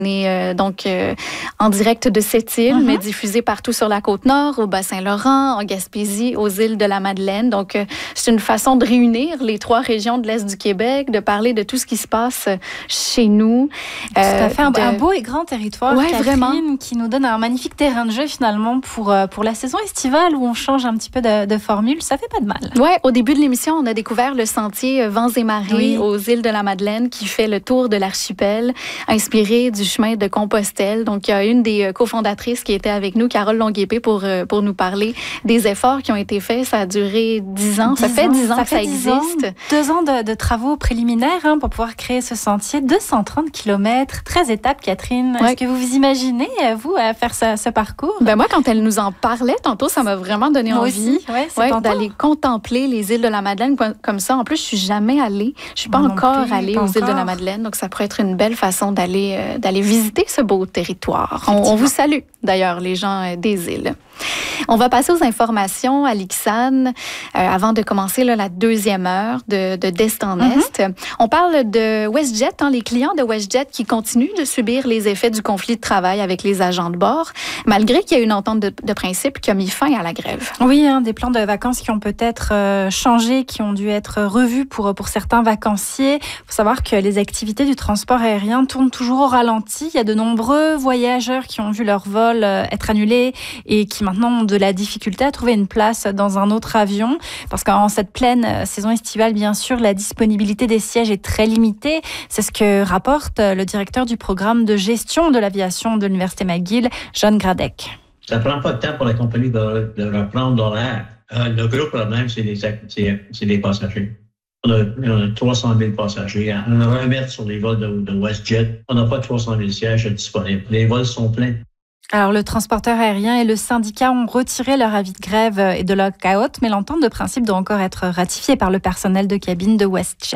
On est en direct de cette île, mais diffusé partout sur la Côte-Nord, au Bas-Saint-Laurent, en Gaspésie, aux îles de la Madeleine. Donc, c'est une façon de réunir les 3 régions de l'Est du Québec, de parler de tout ce qui se passe chez nous. Tout à fait, un beau et grand territoire, ouais, Catherine, vraiment. Qui nous donne un magnifique terrain de jeu finalement pour la saison estivale où on change un petit peu de formule. Ça fait pas de mal. Oui, au début de l'émission, on a découvert le sentier Vents et Marées aux îles de la Madeleine qui fait le tour de l'archipel, inspiré du chemin de Compostelle. Donc, il y a une des cofondatrices qui était avec nous, Carole Longuépée, pour nous parler des efforts qui ont été faits. Ça a duré 10 ans. Ça fait 10 ans que ça existe. 2 ans de travaux préliminaires pour pouvoir créer ce sentier. 230 km, 13 étapes, Catherine. Ouais. Est-ce que vous vous imaginez, vous, à faire ce parcours? Ben moi, quand elle nous en parlait tantôt, ça m'a vraiment donné envie d'aller contempler les îles de la Madeleine comme ça. En plus, je suis jamais allée. Je suis pas encore allée aux îles de la Madeleine. Donc, ça pourrait être une belle façon d'aller visiter ce beau territoire. On vous salue, d'ailleurs, les gens des îles. On va passer aux informations à l'IXAN avant de commencer la deuxième heure d'Est en Est. On parle de WestJet, les clients de WestJet qui continuent de subir les effets du conflit de travail avec les agents de bord, malgré qu'il y a une entente de principe qui a mis fin à la grève. Oui, des plans de vacances qui ont peut-être changé, qui ont dû être revus pour certains vacanciers. Il faut savoir que les activités du transport aérien tournent toujours au ralenti. Il y a de nombreux voyageurs qui ont vu leur vol être annulé et qui maintenant ont de la difficulté à trouver une place dans un autre avion, parce qu'en cette pleine saison estivale, bien sûr, la disponibilité des sièges est très limitée. C'est ce que rapporte le directeur du programme de gestion de l'aviation de l'Université McGill, John Gradec. Ça ne prend pas de temps pour la compagnie de reprendre l'horaire. Le gros problème, c'est les passagers. On a 300 000 passagers. On a 1 mètre sur les vols de WestJet. On n'a pas 300 000 sièges disponibles. Les vols sont pleins. Alors, le transporteur aérien et le syndicat ont retiré leur avis de grève et de lockout, mais l'entente de principe doit encore être ratifiée par le personnel de cabine de WestJet.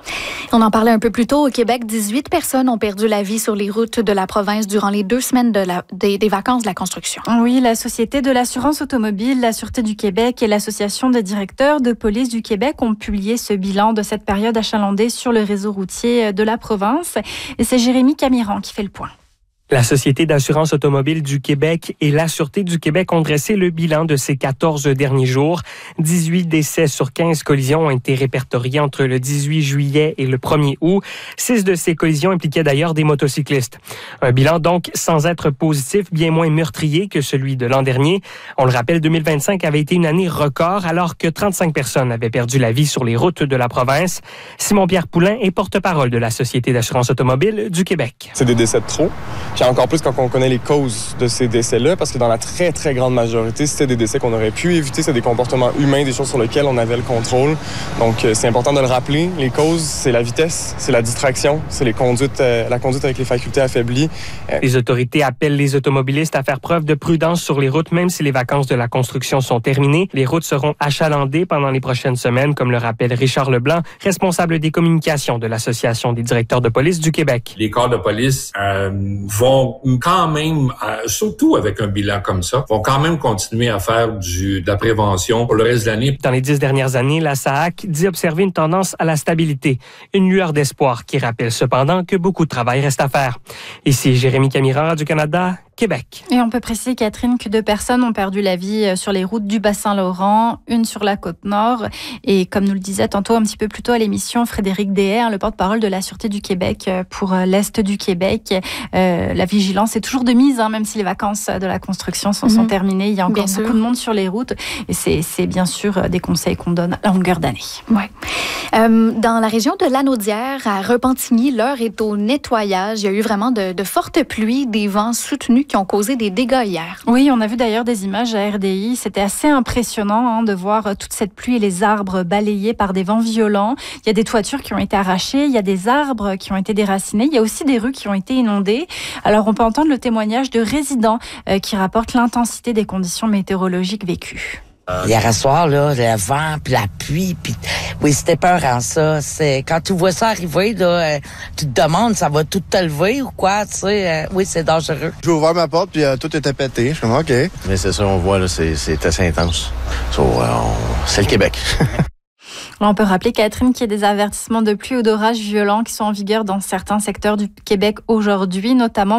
On en parlait un peu plus tôt. Au Québec, 18 personnes ont perdu la vie sur les routes de la province durant les 2 semaines des vacances de la construction. Oui, la Société de l'assurance automobile, la Sûreté du Québec et l'Association des directeurs de police du Québec ont publié ce bilan de cette période achalandée sur le réseau routier de la province. Et c'est Jérémy Camiran qui fait le point. La Société d'assurance automobile du Québec et la Sûreté du Québec ont dressé le bilan de ces 14 derniers jours. 18 décès sur 15 collisions ont été répertoriés entre le 18 juillet et le 1er août. 6 de ces collisions impliquaient d'ailleurs des motocyclistes. Un bilan donc sans être positif, bien moins meurtrier que celui de l'an dernier. On le rappelle, 2025 avait été une année record alors que 35 personnes avaient perdu la vie sur les routes de la province. Simon-Pierre Poulain est porte-parole de la Société d'assurance automobile du Québec. C'est des décès de trop. Puis encore plus quand on connaît les causes de ces décès-là, parce que dans la très, très grande majorité, c'était des décès qu'on aurait pu éviter, c'est des comportements humains, des choses sur lesquelles on avait le contrôle. Donc, c'est important de le rappeler. Les causes, c'est la vitesse, c'est la distraction, c'est la conduite avec les facultés affaiblies. Les autorités appellent les automobilistes à faire preuve de prudence sur les routes, même si les vacances de la construction sont terminées. Les routes seront achalandées pendant les prochaines semaines, comme le rappelle Richard Leblanc, responsable des communications de l'Association des directeurs de police du Québec. Les corps de police vont quand même, surtout avec un bilan comme ça, vont quand même continuer à faire de la prévention pour le reste de l'année. Dans les 10 dernières années, la SAAC dit observer une tendance à la stabilité. Une lueur d'espoir qui rappelle cependant que beaucoup de travail reste à faire. Ici Jérémy Camiran, Radio-Canada, Québec. Et on peut préciser, Catherine, que 2 personnes ont perdu la vie sur les routes du Bas-Saint-Laurent, une sur la Côte-Nord. Et comme nous le disait tantôt un petit peu plus tôt à l'émission, Frédéric Dehaye, le porte-parole de la Sûreté du Québec pour l'Est du Québec. La vigilance est toujours de mise, même si les vacances de la construction sont terminées. Il y a encore beaucoup de monde sur les routes. Et c'est bien sûr des conseils qu'on donne à longueur d'année. Ouais. Dans la région de Lanaudière, à Repentigny, l'heure est au nettoyage. Il y a eu vraiment de fortes pluies, des vents soutenus qui ont causé des dégâts hier. Oui, on a vu d'ailleurs des images à RDI. C'était assez impressionnant de voir toute cette pluie et les arbres balayés par des vents violents. Il y a des toitures qui ont été arrachées, il y a des arbres qui ont été déracinés, il y a aussi des rues qui ont été inondées. Alors on peut entendre le témoignage de résidents qui rapportent l'intensité des conditions météorologiques vécues. Hier soir, là, le vent, puis la pluie, puis oui, c'était peurant, ça. C'est quand tu vois ça arriver, là, tu te demandes, ça va tout te lever ou quoi, tu sais. Oui, c'est dangereux. J'ai ouvert ma porte, puis tout était pété. Je suis comme, OK. Mais c'est ça, on voit, là, c'est assez intense. C'est le Québec. Là, on peut rappeler, Catherine, qu'il y a des avertissements de pluie ou d'orage violents qui sont en vigueur dans certains secteurs du Québec aujourd'hui, notamment